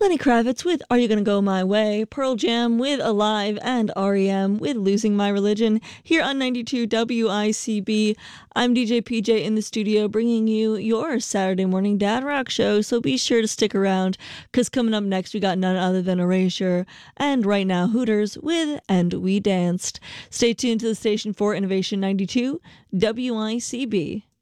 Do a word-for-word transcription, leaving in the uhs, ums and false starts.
Lenny Kravitz with Are You Gonna Go My Way, Pearl Jam with Alive, and R E M with Losing My Religion here on ninety-two W I C B. I'm D J P J in the studio bringing you your Saturday morning dad rock show, so be sure to stick around because coming up next we got none other than Erasure and right now Hooters with And We Danced. Stay tuned to the station for Innovation ninety-two W I C B.